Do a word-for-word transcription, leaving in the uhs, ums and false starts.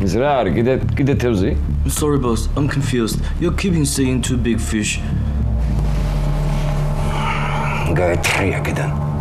زرار كده كده توزي. I'm sorry, boss. I'm confused. You're keeping saying two big fish. قاعد تحريع كده.